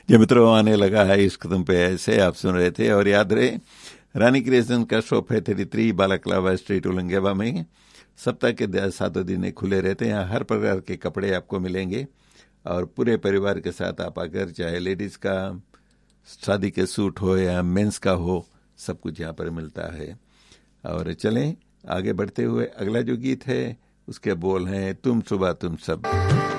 जो मित्रों, आने लगा है इश्क तुम पे ऐसे, आप सुन रहे थे। और याद रहे, रानी क्रिएशन का शॉप है 33 बालाक्लावा स्ट्रीट उलंगेवा में। सप्ताह के 7 दिन खुले रहते हैं। हर प्रकार के कपड़े आपको मिलेंगे और पूरे परिवार के साथ आप आकर, चाहे लेडीज का शादी के सूट हो या मेंस का हो, सब कुछ यहाँ पर मिलता है। और चलें आगे बढ़ते हुए, अगला जो गीत है उसके बोल हैं तुम सुबह तुम सब।